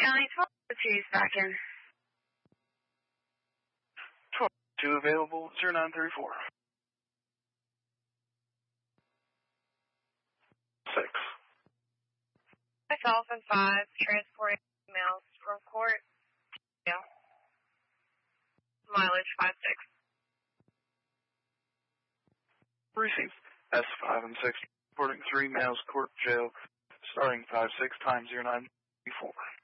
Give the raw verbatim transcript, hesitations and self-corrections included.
County twelve oh two is back in. twelve oh two available, zero nine three four. six. Dolphin five, transporting emails from court. Yeah. Mileage five six. Received. S five and six, reporting three males, court jail, starting five six times zero nine three four.